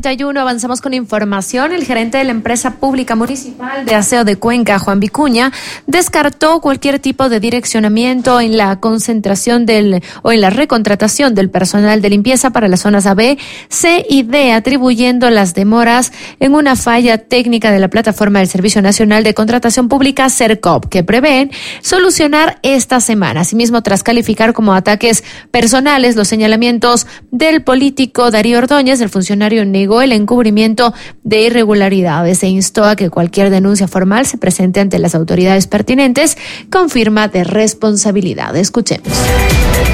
8:41, avanzamos con información. El gerente de la empresa pública municipal de aseo de Cuenca, Juan Vicuña, descartó cualquier tipo de direccionamiento en la concentración en la recontratación del personal de limpieza para las zonas A, B, C y D, atribuyendo las demoras en una falla técnica de la plataforma del Servicio Nacional de Contratación Pública, CERCOP, que prevén solucionar esta semana. Asimismo, tras calificar como ataques personales los señalamientos del político Darío Ordóñez, el funcionario negó el encubrimiento de irregularidades e instó a que cualquier denuncia formal se presente ante las autoridades pertinentes con firma de responsabilidad. Escuchemos.